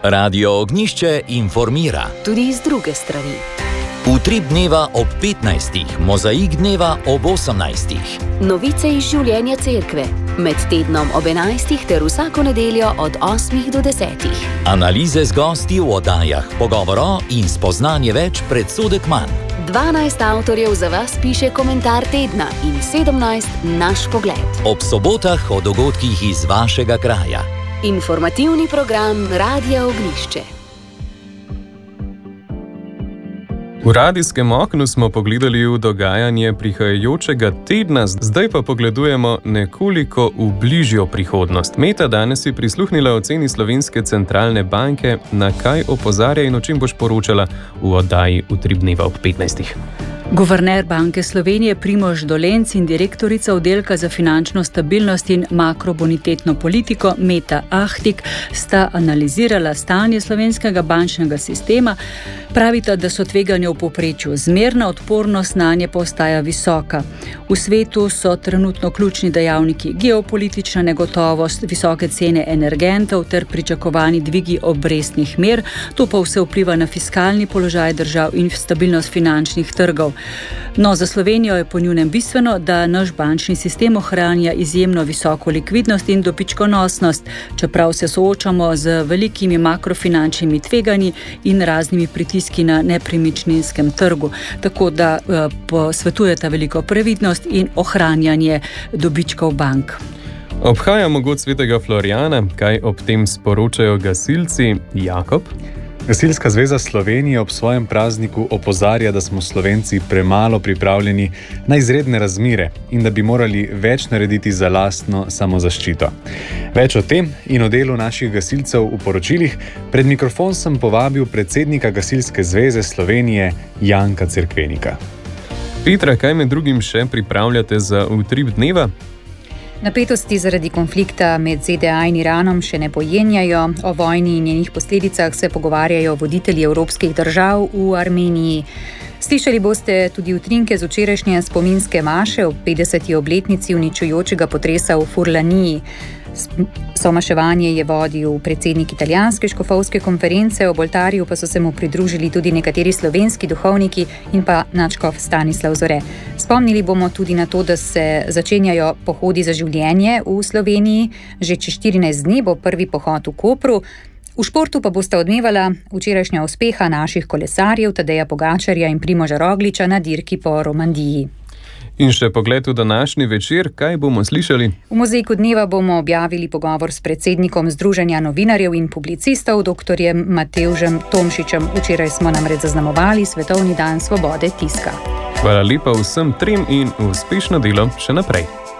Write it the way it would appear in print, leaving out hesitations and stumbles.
Radio Ognišče informira. Tudi iz druge strani. Utrip dneva ob 15. Mozaik dneva ob 18. Novice iz življenja cerkve. Med tednom ob 11. ter vsako nedeljo od 8. do 10. Analize z gosti v oddajah, pogovoro in spoznanje več predsodek manj. 12 avtorjev za vas piše komentar tedna in 17 naš pogled. Ob sobotah o dogodkih iz vašega kraja. Informativni program Radia Ognišče. V radijskem oknu smo pogledali v dogajanje prihajajočega tedna, zdaj pa pogledujemo nekoliko v bližjo prihodnost. Meta danes je prisluhnila oceni Slovenske centralne banke, na kaj opozarja in o čem boš poročala v oddaji Utrip dneva ob 15. Guverner Banke Slovenije Primož Dolenc in direktorica oddelka za finančno stabilnost in makrobonitetno politiko Meta Ahtik sta analizirala stanje slovenskega bančnega sistema. Pravita, da so tveganja v povprečju zmerna, odpornost nanje pa ostaja visoka. V svetu so trenutno ključni dejavniki geopolitična negotovost, visoke cene energentov ter pričakovani dvigi obrestnih mer. To pa vse vpliva na fiskalni položaj držav in stabilnost finančnih trgov. No, za Slovenijo je po njunem bistveno, da naš bančni sistem ohranja izjemno visoko likvidnost in dobičkonosnost, čeprav se soočamo z velikimi makrofinančnimi tveganji in raznimi pritiski na nepremičninskem trgu. Tako da posvetujeta veliko previdnost in ohranjanje dobičkov bank. Obhajamo god svetega Florijana, kaj ob tem sporočajo gasilci. Jakob? Gasilska zveza Slovenije ob svojem prazniku opozarja, da smo Slovenci premalo pripravljeni na izredne razmere in da bi morali več narediti za lastno samozaščito. Več o tem in o delu naših gasilcev v poročilih pred mikrofon sem povabil predsednika Gasilske zveze Slovenije Janka Cerkvenika. Petra, kaj med drugim še pripravljate za utrip dneva? Napetosti zaradi konflikta med ZDA in Iranom še ne pojenjajo. O vojni in njenih posledicah se pogovarjajo voditelji evropskih držav v Armeniji. Slišali boste tudi utrinke z včerajšnje spominske maše ob 50. obletnici uničujočega potresa v Furlaniji. Somaševanje je vodil predsednik italijanske škofovske konference, ob oltarju pa so se mu pridružili tudi nekateri slovenski duhovniki in pa nadškof Stanislav Zore. Spomnili bomo tudi na to, da se začenjajo pohodi za življenje v Sloveniji. Že čez 14 dni bo prvi pohod v Kopru. V športu pa bosta odmevala včerajšnja uspeha naših kolesarjev Tadeja Pogačarja in Primoža Rogliča na dirki po Romandiji. In še pogled v današnji večer, kaj bomo slišali? V Mozaiku dneva bomo objavili pogovor s predsednikom Združenja novinarjev in publicistov, dr. Matevžem Tomšičem. Včeraj smo namreč zaznamovali Svetovni dan svobode tiska. Hvala lepa vsem trem in uspešno delo še naprej.